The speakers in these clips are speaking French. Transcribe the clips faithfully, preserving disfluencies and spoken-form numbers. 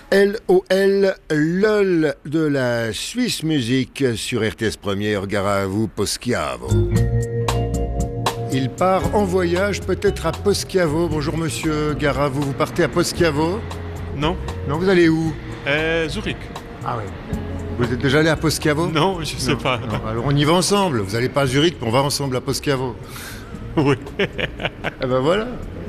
L O L, LOL de la Suisse Musique sur R T S Première, Garavu Poschiavo. Il part en voyage, peut-être à Poschiavo. Bonjour monsieur Garavu, vous partez à Poschiavo? Non. Non, vous allez où? Euh, Zurich. Ah oui. Vous êtes déjà allé à Poschiavo? Non, je sais non, pas. Non. Alors on y va ensemble. Vous n'allez pas à Zurich, mais on va ensemble à Poschiavo. Oui. Eh ben voilà.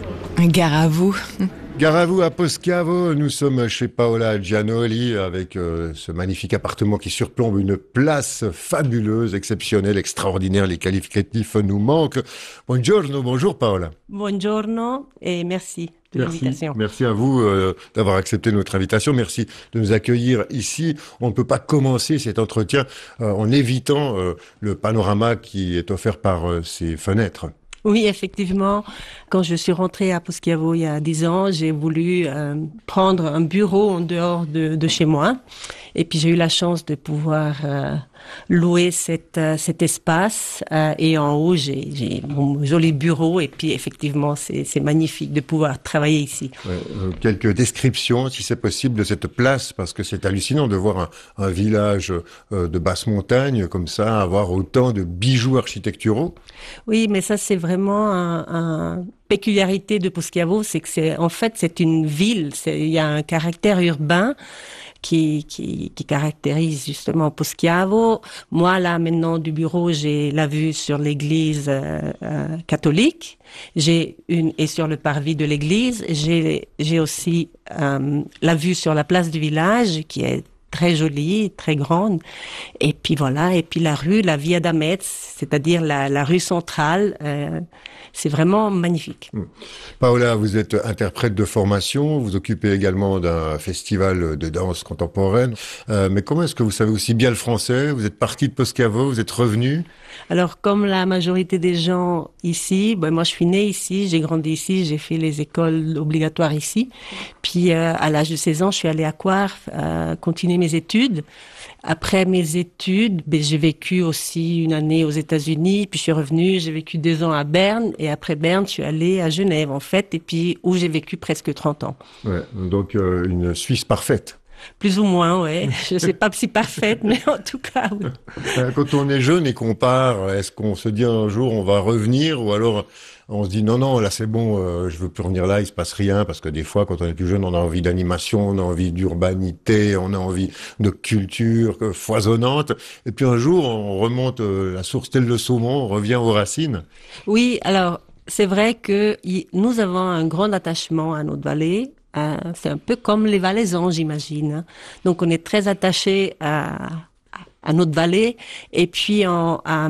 Garavu. Garavu à Poschiavo, nous sommes chez Paola Gianoli avec euh, ce magnifique appartement qui surplombe une place fabuleuse, exceptionnelle, extraordinaire. Les qualificatifs nous manquent. Buongiorno, bonjour Paola. Buongiorno et merci de Merci. l'invitation. Merci à vous euh, d'avoir accepté notre invitation. Merci de nous accueillir ici. On ne peut pas commencer cet entretien euh, en évitant euh, le panorama qui est offert par euh, ces fenêtres. Oui, effectivement, quand je suis rentrée à Poschiavo il y a dix ans, j'ai voulu euh, prendre un bureau en dehors de, de chez moi. Et puis j'ai eu la chance de pouvoir euh, louer cette, euh, cet espace. Euh, et en haut, j'ai, j'ai mon joli bureau. Et puis effectivement, c'est, c'est magnifique de pouvoir travailler ici. Ouais, euh, quelques descriptions, si c'est possible, de cette place, parce que c'est hallucinant de voir un, un village euh, de basse montagne comme ça, avoir autant de bijoux architecturaux. Oui, mais ça c'est vraiment un, un péculiarité de Poschiavo, c'est que c'est en fait c'est une ville. C'est, il y a un caractère urbain qui, qui, qui caractérise justement Poschiavo. Moi, là, maintenant, du bureau, j'ai la vue sur l'église euh, euh, catholique. J'ai une, et sur le parvis de l'église. J'ai, j'ai aussi euh, la vue sur la place du village, qui est très jolie, très grande. Et puis voilà, et puis la rue, la Via d'Ametz, c'est-à-dire la, la rue centrale, euh, c'est vraiment magnifique. Paola, vous êtes interprète de formation, vous occupez également d'un festival de danse contemporaine. Euh, mais comment est-ce que vous savez aussi bien le français? Vous êtes partie de Poschiavo, vous êtes revenue? Alors, comme la majorité des gens ici, ben moi je suis née ici, j'ai grandi ici, j'ai fait les écoles obligatoires ici. Puis euh, à l'âge de seize ans, je suis allée à Coire euh, continuer mes études. Après mes études, ben, j'ai vécu aussi une année aux États-Unis, puis je suis revenue, j'ai vécu deux ans à Berne, et après Berne, je suis allée à Genève en fait, et puis où j'ai vécu presque trente ans. Ouais, donc euh, une Suisse parfaite. Plus ou moins, ouais. Je sais pas si parfaite, mais en tout cas, oui. Quand on est jeune et qu'on part, est-ce qu'on se dit un jour on va revenir, ou alors on se dit non, non, là c'est bon, euh, je veux plus revenir là, il se passe rien, parce que des fois quand on est plus jeune, on a envie d'animation, on a envie d'urbanité, on a envie de culture euh, foisonnante, et puis un jour on remonte euh, la source telle le saumon, on revient aux racines. Oui, alors c'est vrai que y, nous avons un grand attachement à notre vallée. Euh, c'est un peu comme les Valaisans, j'imagine. Hein. Donc, on est très attaché à, à, à notre vallée. Et puis, en, à,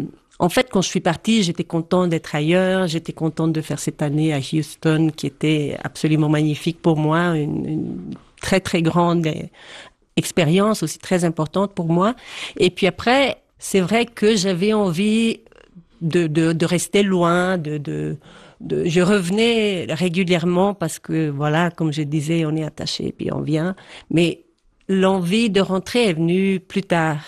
en fait, quand je suis partie, j'étais contente d'être ailleurs. J'étais contente de faire cette année à Houston, qui était absolument magnifique pour moi, une, une très très grande expérience, aussi très importante pour moi. Et puis après, c'est vrai que j'avais envie de, de, de rester loin, de, de De, je revenais régulièrement parce que, voilà, comme je disais, on est attaché puis on vient. Mais l'envie de rentrer est venue plus tard.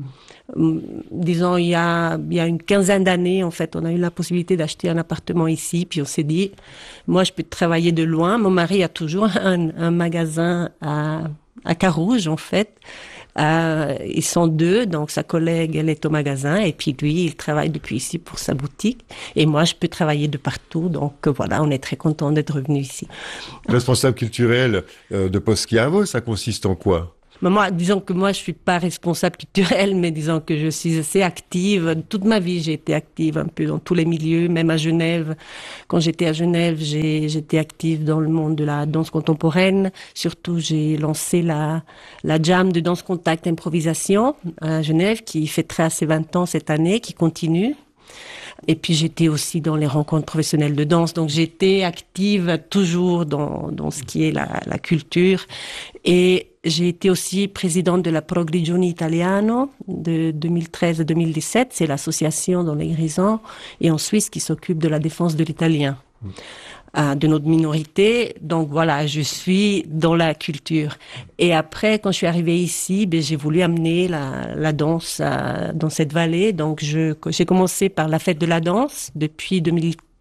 Disons, il y a, il y a une quinzaine d'années, en fait, on a eu la possibilité d'acheter un appartement ici. Puis on s'est dit, moi, je peux travailler de loin. Mon mari a toujours un, un magasin à, à Carouge, en fait. Euh, ils sont deux, donc sa collègue, elle est au magasin, et puis lui, il travaille depuis ici pour sa boutique. Et moi, je peux travailler de partout, donc voilà, on est très content d'être revenu ici. Responsable culturel euh, de Poschiavo, ça consiste en quoi? Mais moi, disons que moi, je suis pas responsable culturelle, mais disons que je suis assez active. Toute ma vie, j'ai été active un peu dans tous les milieux, même à Genève. Quand j'étais à Genève, j'ai, j'étais active dans le monde de la danse contemporaine. Surtout, j'ai lancé la, la jam de danse contact improvisation à Genève, qui fêtera ses vingt ans cette année, qui continue. Et puis j'étais aussi dans les rencontres professionnelles de danse, donc j'étais active toujours dans, dans ce qui est la, la culture. Et j'ai été aussi présidente de la Progrigione Italiano de deux mille treize à deux mille dix-sept. C'est l'association dans les Grisons et en Suisse qui s'occupe de la défense de l'italien. Mmh. De notre minorité. Donc voilà, je suis dans la culture. Et après, quand je suis arrivée ici, ben, j'ai voulu amener la, la danse à, dans cette vallée. Donc je, j'ai commencé par la fête de la danse depuis deux mille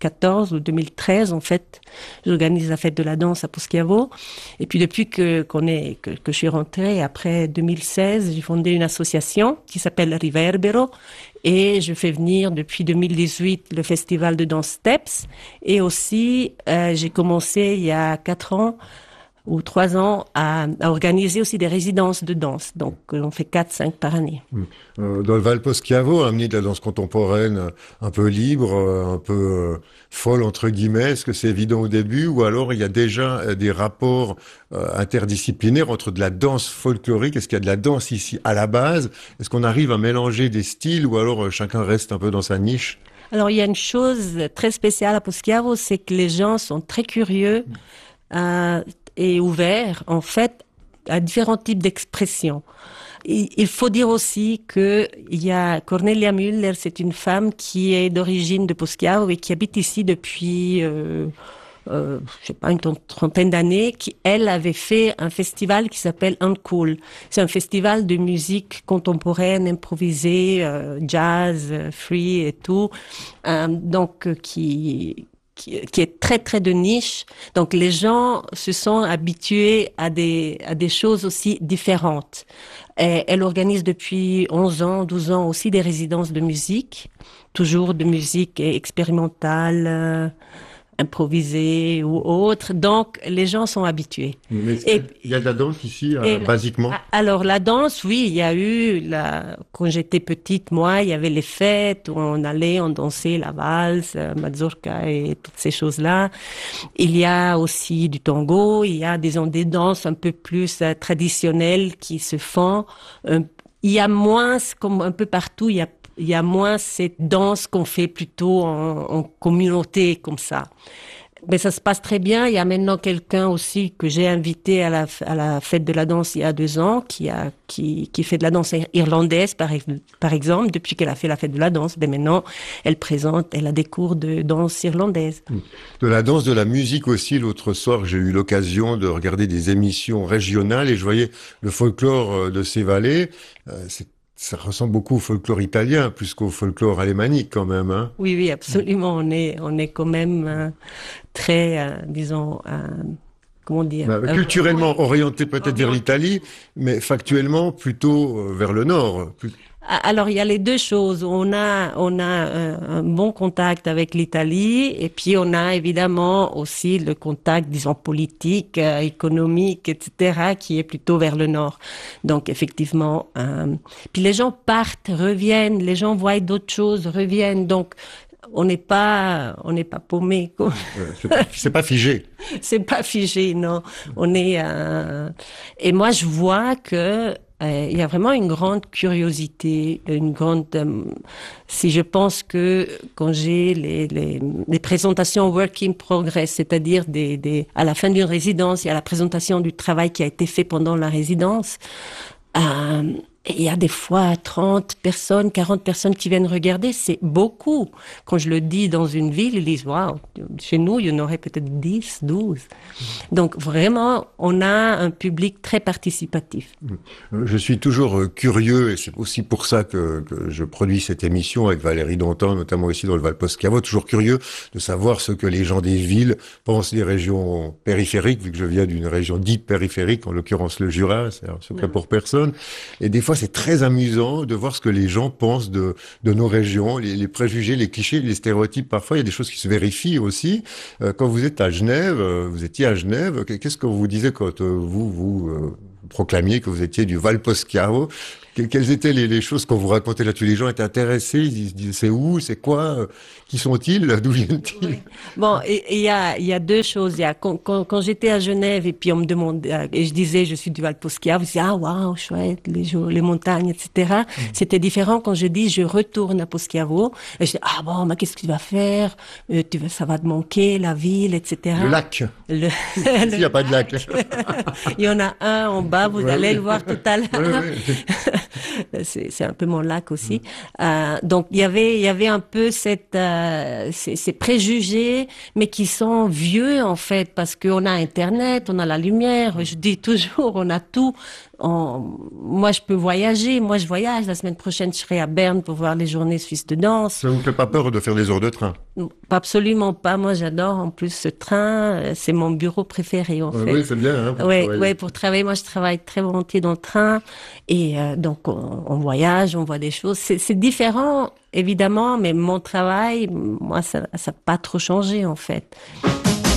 quatorze ou deux mille treize, en fait, j'organise la fête de la danse à Poschiavo. Et puis depuis que qu'on est que, que je suis rentrée, après deux mille seize, j'ai fondé une association qui s'appelle Riverbero. Et je fais venir depuis deux mille dix-huit le festival de danse Steps. Et aussi, euh, j'ai commencé il y a quatre ans ou trois ans à, à organiser aussi des résidences de danse. Donc, on fait quatre, cinq par année. Euh, dans le Val Poschiavo, amener de la danse contemporaine euh, un peu libre, euh, un peu euh, folle entre guillemets, est-ce que c'est évident au début ou alors il y a déjà euh, des rapports euh, interdisciplinaires entre de la danse folklorique? Est-ce qu'il y a de la danse ici à la base? Est-ce qu'on arrive à mélanger des styles ou alors euh, chacun reste un peu dans sa niche? Alors, il y a une chose très spéciale à Poschiavo, c'est que les gens sont très curieux euh, et ouverts, en fait, à différents types d'expressions. Il faut dire aussi que il y a Cornelia Müller, c'est une femme qui est d'origine de Poschiavo et qui habite ici depuis, euh, euh, je sais pas, une trentaine d'années, qui, elle, avait fait un festival qui s'appelle Uncool. C'est un festival de musique contemporaine, improvisée, euh, jazz, free et tout, euh, donc euh, qui Qui, qui est très très de niche. Donc les gens se sont habitués à des à des choses aussi différentes. Et elle organise depuis onze ans, douze ans aussi des résidences de musique, toujours de musique expérimentale, euh, improvisée ou autre. Donc les gens sont habitués. Mais et, il y a de la danse ici, euh, et, basiquement. Alors la danse, oui, il y a eu la quand j'étais petite, moi, il y avait les fêtes où on allait, on dansait la valse, mazurka et toutes ces choses-là. Il y a aussi du tango, il y a des, des danses un peu plus euh, traditionnelles qui se font. Euh, il y a moins, comme un peu partout, il y a il y a moins cette danse qu'on fait plutôt en, en communauté comme ça. Mais ça se passe très bien. Il y a maintenant quelqu'un aussi que j'ai invité à la, à la fête de la danse il y a deux ans, qui a, qui, qui fait de la danse irlandaise, par, par exemple, depuis qu'elle a fait la fête de la danse. Mais maintenant, elle présente, elle a des cours de danse irlandaise. De la danse, de la musique aussi. L'autre soir, j'ai eu l'occasion de regarder des émissions régionales et je voyais le folklore de ces vallées. Euh, c'est Ça ressemble beaucoup au folklore italien, plus qu'au folklore alémanique quand même. Hein. Oui, oui, absolument. On est, on est quand même euh, très, euh, disons, euh, comment dire, bah, euh, culturellement orienté peut-être vers l'Italie, mais factuellement plutôt euh, vers le nord. Plus... Alors il y a les deux choses. On a on a un, un bon contact avec l'Italie et puis on a évidemment aussi le contact, disons politique, euh, économique, et cetera, qui est plutôt vers le nord. Donc effectivement, euh, puis les gens partent, reviennent, les gens voient d'autres choses, reviennent. Donc on n'est pas on n'est pas paumé. Quoi. C'est pas, c'est pas figé. C'est pas figé, non. On est euh... et moi je vois que Euh, il y a vraiment une grande curiosité, une grande. Euh, si je pense que quand j'ai les, les, les présentations work in progress, c'est-à-dire des, des, à la fin d'une résidence, il y a la présentation du travail qui a été fait pendant la résidence. Euh, Et il y a des fois trente personnes, quarante personnes qui viennent regarder, c'est beaucoup. Quand je le dis dans une ville, ils disent, waouh, chez nous, il y en aurait peut-être dix, douze. Donc vraiment, on a un public très participatif. Je suis toujours curieux, et c'est aussi pour ça que, que je produis cette émission avec Valérie Dontan, notamment ici dans le Val Poschiavo, toujours curieux de savoir ce que les gens des villes pensent des régions périphériques, vu que je viens d'une région dite périphérique, en l'occurrence le Jura, c'est un secret pour personne. Et des fois, c'est très amusant de voir ce que les gens pensent de, de nos régions, les, les préjugés, les clichés, les stéréotypes. Parfois, il y a des choses qui se vérifient aussi. Euh, quand vous êtes à Genève, euh, vous étiez à Genève, qu'est-ce que vous disiez quand euh, vous vous euh, proclamiez que vous étiez du Val Poschiavo? Quelles étaient les, les choses qu'on vous racontait là-dessus? Les gens étaient intéressés, ils se disaient c'est où, c'est quoi, qui sont-ils, d'où viennent-ils? Oui. Bon, il y a il y a deux choses. Il y a quand, quand, quand j'étais à Genève et puis on me demandait et je disais je suis du Val Poschiavo, je disais ah waouh chouette les les montagnes et cetera. Mm. C'était différent quand je dis je retourne à Poschiavo et je dis ah bon mais qu'est-ce que tu vas faire? Euh, tu vas ça va te manquer la ville et cetera. Le lac. Le, il n'y a pas de lac. Il y en a un en bas, vous ouais, allez oui. le voir tout à l'heure. Ouais, ouais. c'est, c'est un peu mon lac aussi. Mm. Euh, donc il y avait, il y avait un peu cette, euh, ces, ces préjugés, mais qui sont vieux en fait, parce qu'on a Internet, on a la lumière. Je dis toujours, on a tout. on, moi, je peux voyager. Moi, je voyage. La semaine prochaine, je serai à Berne pour voir les Journées suisses de danse. Ça vous fait pas peur de faire des heures de train? Absolument pas. Moi, j'adore. En plus, ce train, c'est mon bureau préféré, en Euh, fait. Oui, c'est bien. Hein, pour Ouais, travailler. ouais, pour travailler, moi je travaille très volontiers dans le train et euh, donc on, on voyage, on voit des choses. C'est, c'est différent évidemment, mais mon travail, moi ça, ça n'a pas trop changé en fait.